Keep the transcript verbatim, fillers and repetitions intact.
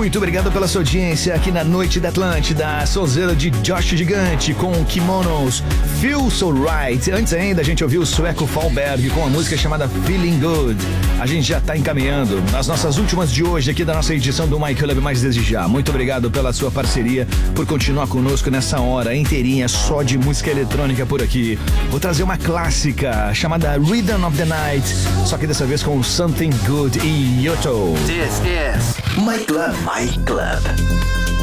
Muito obrigado pela sua audiência aqui na Noite da Atlântida. Sonzeira de Josh Gigante com Kimonos, Feel So Right. Antes ainda a gente ouviu o sueco Fallberg com a música chamada Feeling Good. A gente já tá encaminhando as nossas últimas de hoje aqui da nossa edição do My Club Mais Desde Já. Muito obrigado pela sua parceria, por continuar conosco nessa hora inteirinha só de música eletrônica por aqui. Vou trazer uma clássica chamada Rhythm of the Night, só que dessa vez com Something Good e Yoto. This is My Club. My Club.